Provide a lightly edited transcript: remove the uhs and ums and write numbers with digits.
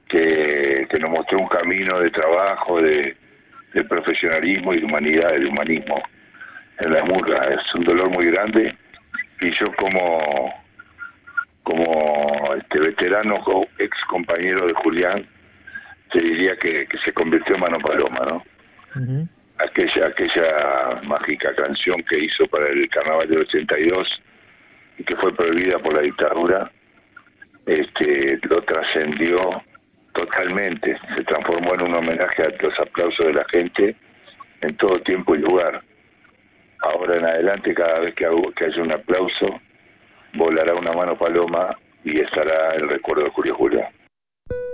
que nos mostró un camino de trabajo, de profesionalismo y de humanidad, de humanismo en la murga. Es un dolor muy grande y yo como veterano, ex compañero de Julián, te diría que se convirtió en Mano Paloma, ¿no? Ujú. Aquella mágica canción que hizo para el Carnaval del 82 y que fue prohibida por la dictadura, lo trascendió totalmente, se transformó en un homenaje a los aplausos de la gente en todo tiempo y lugar. Ahora en adelante, cada vez que haya un aplauso, volará una mano paloma y estará el recuerdo de Julio Julián.